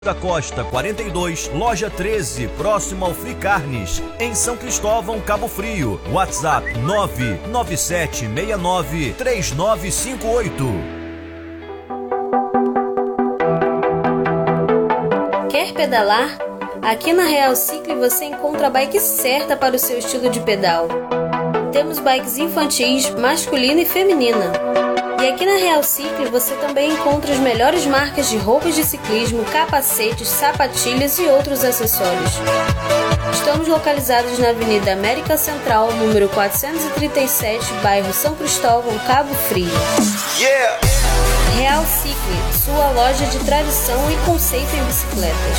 da Costa 42, loja 13, próximo ao Free Carnes, em São Cristóvão, Cabo Frio. WhatsApp 997693958. Quer pedalar? Aqui na Real Cycle você encontra a bike certa para o seu estilo de pedal. Temos bikes infantis, masculina e feminina. E aqui na Real Cycle você também encontra as melhores marcas de roupas de ciclismo, capacetes, sapatilhas e outros acessórios. Estamos localizados na Avenida América Central, número 437, bairro São Cristóvão, Cabo Frio. Real Cycle, sua loja de tradição e conceito em bicicletas.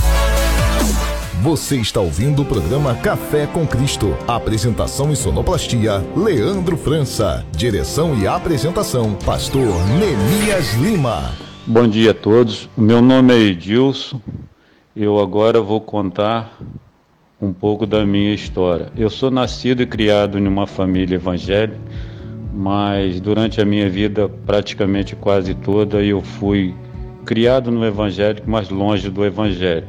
Você está ouvindo o programa Café com Cristo. Apresentação e sonoplastia, Leandro França. Direção e apresentação, pastor Neemias Lima. Bom dia a todos. O meu nome é Edilson. Eu agora vou contar um pouco da minha história. Eu sou nascido e criado em uma família evangélica, mas durante a minha vida, praticamente quase toda, eu fui criado no evangélico, mas longe do evangelho.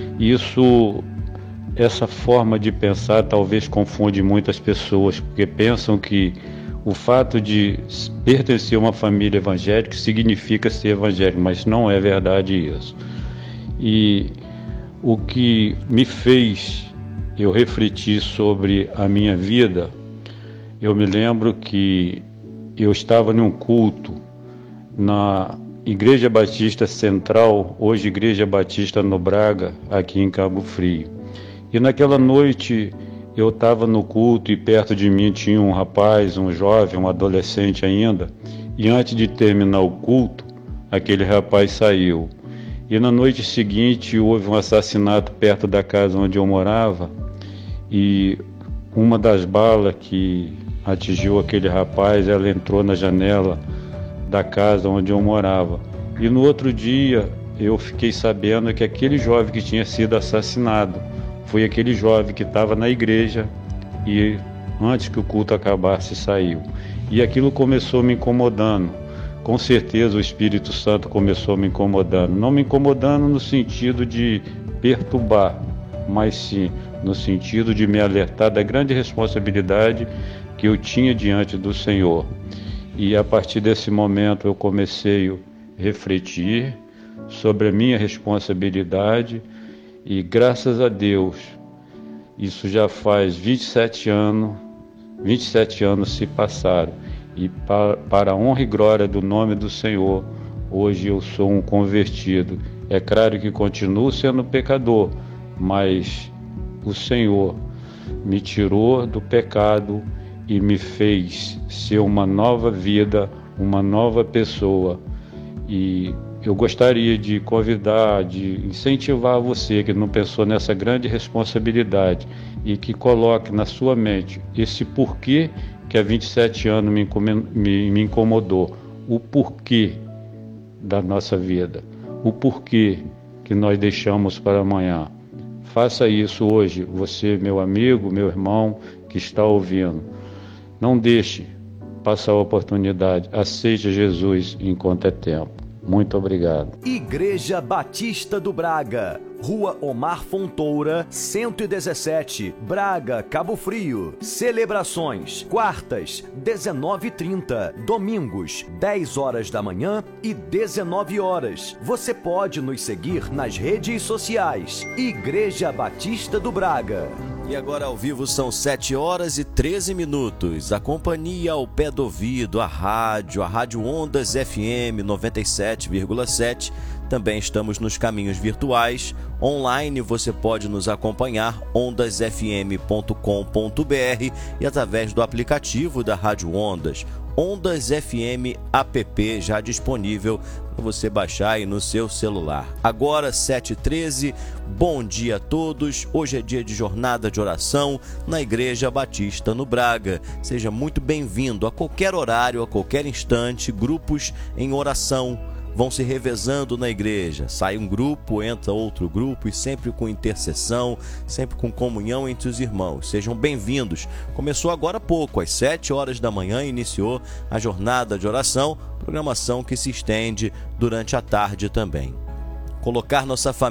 Essa forma de pensar talvez confunde muitas pessoas, porque pensam que o fato de pertencer a uma família evangélica significa ser evangélico, mas não é verdade isso. E o que me fez eu refletir sobre a minha vida, eu me lembro que eu estava num culto na Igreja Batista Central, hoje Igreja Batista no Braga, aqui em Cabo Frio. E naquela noite eu estava no culto e perto de mim tinha um rapaz, um jovem, um adolescente ainda. E antes de terminar o culto, aquele rapaz saiu. E na noite seguinte houve um assassinato perto da casa onde eu morava. E uma das balas que atingiu aquele rapaz, ela entrou na janela da casa onde eu morava. E no outro dia eu fiquei sabendo que aquele jovem que tinha sido assassinado foi aquele jovem que estava na igreja e antes que o culto acabasse saiu. E aquilo começou me incomodando. Com certeza o Espírito Santo começou me incomodando. Não me incomodando no sentido de perturbar, mas sim no sentido de me alertar da grande responsabilidade que eu tinha diante do Senhor. E a partir desse momento eu comecei a refletir sobre a minha responsabilidade e graças a Deus, isso já faz 27 anos se passaram e para a honra e glória do nome do Senhor, hoje eu sou um convertido. É claro que continuo sendo pecador, mas o Senhor me tirou do pecado e me fez ser uma nova vida, uma nova pessoa. E eu gostaria de convidar, de incentivar você que não pensou nessa grande responsabilidade e que coloque na sua mente esse porquê que há 27 anos me incomodou, o porquê da nossa vida, o porquê que nós deixamos para amanhã. Faça isso hoje, você, meu amigo, meu irmão que está ouvindo. Não deixe passar a oportunidade. Aceite Jesus enquanto é tempo. Muito obrigado. Igreja Batista do Braga, Rua Omar Fontoura, 117, Braga, Cabo Frio. Celebrações: quartas, 19h30, domingos, 10 horas da manhã e 19 horas. Você pode nos seguir nas redes sociais. Igreja Batista do Braga. E agora ao vivo são 7 horas e 13 minutos. A companhia ao pé do ouvido, a Rádio Ondas FM 97,7. Também estamos nos caminhos virtuais. Online você pode nos acompanhar, ondasfm.com.br e através do aplicativo da Rádio Ondas. Ondas FM app já disponível para você baixar aí no seu celular. Agora 7h13, bom dia a todos. Hoje é dia de jornada de oração na Igreja Batista no Braga. Seja muito bem-vindo a qualquer horário, a qualquer instante. Grupos em oração vão se revezando na igreja. Sai um grupo, entra outro grupo e sempre com intercessão, sempre com comunhão entre os irmãos. Sejam bem-vindos. Começou agora há pouco, às 7 horas da manhã, iniciou a jornada de oração, programação que se estende durante a tarde também. colocar nossa família